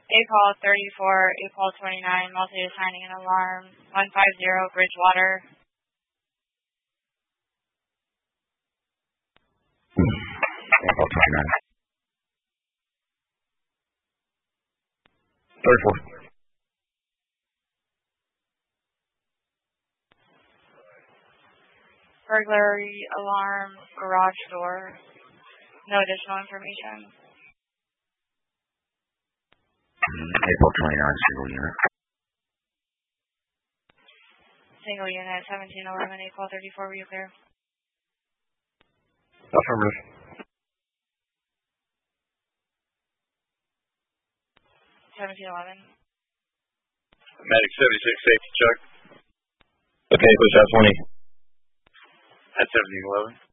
A-Call 34, A-Call 29, multi-assigning an alarm, 150 Bridgewater. A-Call 29. 34. Burglary alarm, garage door. No additional information. April 29, single unit. Single unit, 1711, A-Call 34, were you clear? Affirmative. 1711. Medic 76, safety check. Okay, push out 20. At 1711.